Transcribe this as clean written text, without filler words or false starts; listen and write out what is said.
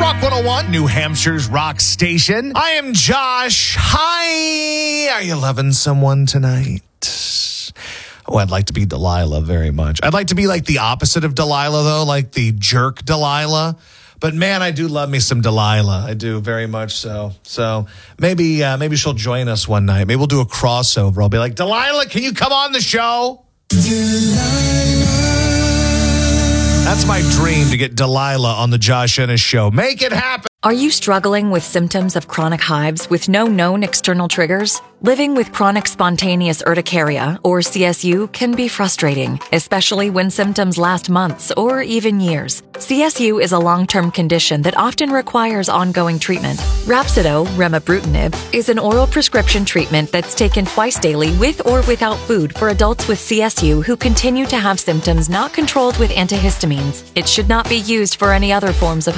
Rock 101, New Hampshire's rock station. I am Josh. Hi. Are you loving someone tonight? Oh, I'd like to be Delilah very much. I'd like to be like the opposite of Delilah, though, like the jerk Delilah. But man, I do love me some Delilah. I do very much so. So maybe she'll join us one night. Maybe we'll do a crossover. I'll be like, Delilah, can you come on the show? That's my dream, to get Delilah on the Josh Ennis Show. Make it happen. Are you struggling with symptoms of chronic hives with no known external triggers? Living with chronic spontaneous urticaria, or CSU, can be frustrating, especially when symptoms last months or even years. CSU is a long-term condition that often requires ongoing treatment. Rhapsido, remibrutinib, is an oral prescription treatment that's taken twice daily with or without food for adults with CSU who continue to have symptoms not controlled with antihistamines. It should not be used for any other forms of